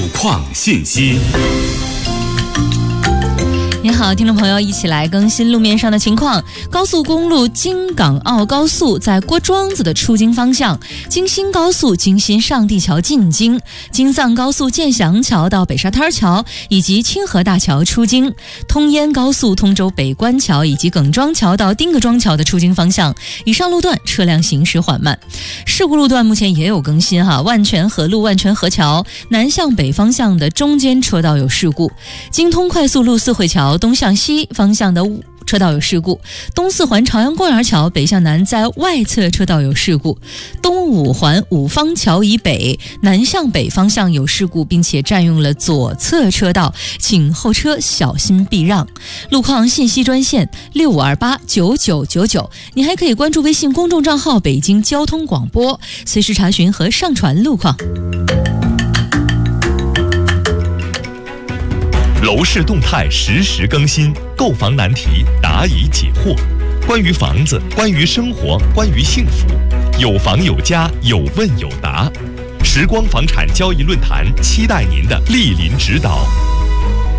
况信息。 你好，听众朋友，一起来更新路面上的情况。高速公路京港澳高速在郭庄子的出京方向，京新高速京新上地桥进京，京藏高速建祥桥到北沙滩桥以及清河大桥出京，通燕高速通州北关桥以及耿庄桥到丁各庄桥的出京方向，以上路段车辆行驶缓慢。事故路段目前也有更新哈，万泉河路万泉河桥南向北方向的中间车道有事故，京通快速路四惠桥东向西方向的车道有事故，东四环朝阳公园桥北向南在外侧车道有事故，东五环五方桥以北南向北方向有事故，并且占用了左侧车道，请后车小心避让。路况信息专线65289999，你还可以关注微信公众账号北京交通广播，随时查询和上传路况。 楼市动态实时更新，购房难题答疑解惑。关于房子，关于生活，关于幸福，有房有家，有问有答。时光房产交易论坛期待您的莅临指导。